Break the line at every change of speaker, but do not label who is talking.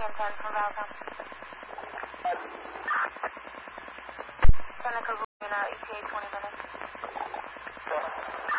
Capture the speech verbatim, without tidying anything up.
and ten from Valcom. Seneca Luna, E T A twenty minutes.